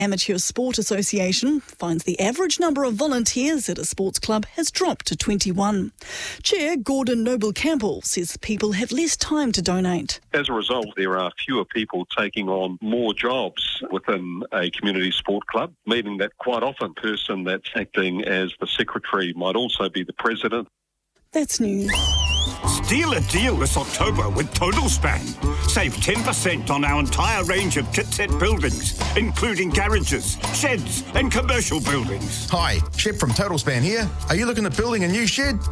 Amateur Sport Association finds the average number of volunteers at a sports club has dropped to 21. Chair Gordon Noble-Campbell says people have less time to donate. As a result, there are fewer people taking on more jobs within a community sport club, meaning that quite often the person that's acting as the secretary might also be the president. That's news. Steal a deal this October with Total Span. Save 10% on our entire range of kit-set buildings, including garages, sheds and commercial buildings. Hi, Shep from Total Span here. Are you looking at building a new shed?